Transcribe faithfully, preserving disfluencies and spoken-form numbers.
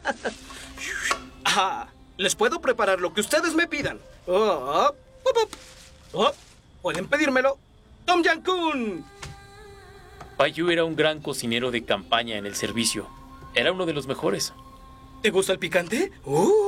Ah, les puedo preparar lo que ustedes me pidan. Oh, oh, oh, oh. Oh, ¿pueden pedírmelo? ¡Tom Yam-kun! Pai Yu era un gran cocinero de campaña en el servicio. Era uno de los mejores. ¿Te gusta el picante? ¡Uh!